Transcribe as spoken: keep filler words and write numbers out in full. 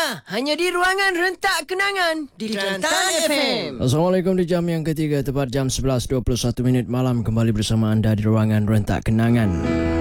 Ya, hanya di ruangan rentak kenangan di Kelantan F M. Assalamualaikum, di jam yang ketiga tepat jam sebelas dua puluh satu minit malam kembali bersama anda di ruangan rentak kenangan.